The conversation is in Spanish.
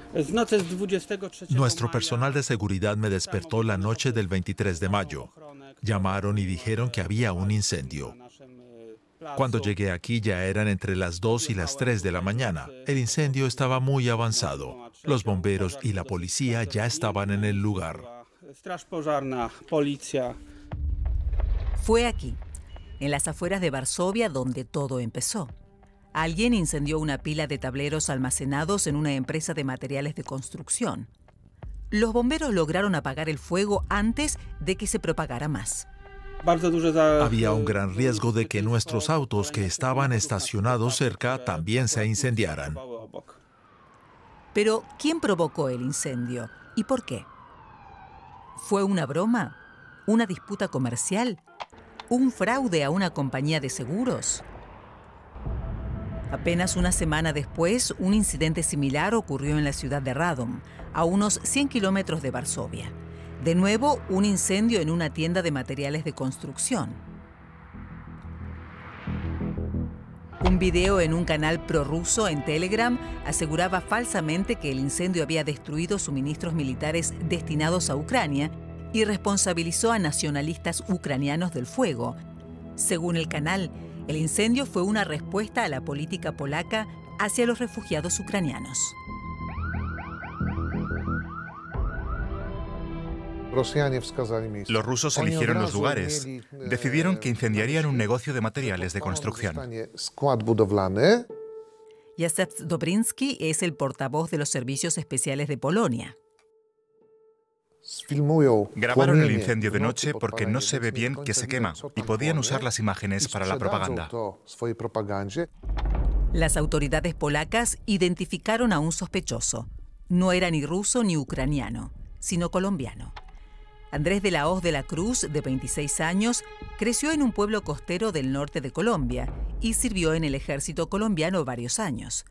Nuestro personal de seguridad me despertó la noche del 23 de mayo. Llamaron y dijeron que había un incendio. Cuando llegué aquí ya eran entre las 2 y las 3 de la mañana. El incendio estaba muy avanzado. Los bomberos y la policía ya estaban en el lugar. Fue aquí, en las afueras de Varsovia, donde todo empezó. Alguien incendió una pila de tableros almacenados en una empresa de materiales de construcción. Los bomberos lograron apagar el fuego antes de que se propagara más. Había un gran riesgo de que nuestros autos que estaban estacionados cerca también se incendiaran. Pero, ¿quién provocó el incendio y por qué? ¿Fue una broma? ¿Una disputa comercial? ¿Un fraude a una compañía de seguros? Apenas una semana después, un incidente similar ocurrió en la ciudad de Radom, a unos 100 kilómetros de Varsovia. De nuevo, un incendio en una tienda de materiales de construcción. Un video en un canal prorruso en Telegram aseguraba falsamente que el incendio había destruido suministros militares destinados a Ucrania y responsabilizó a nacionalistas ucranianos del fuego. Según el canal, el incendio fue una respuesta a la política polaca hacia los refugiados ucranianos. Los rusos eligieron los lugares. Decidieron que incendiarían un negocio de materiales de construcción. Jacek Dobryński es el portavoz de los servicios especiales de Polonia. Grabaron el incendio de noche porque no se ve bien que se quema y podían usar las imágenes para la propaganda. Las autoridades polacas identificaron a un sospechoso. No era ni ruso ni ucraniano, sino colombiano. Andrés de la Hoz de la Cruz, de 26 años, creció en un pueblo costero del norte de Colombia y sirvió en el ejército colombiano varios años.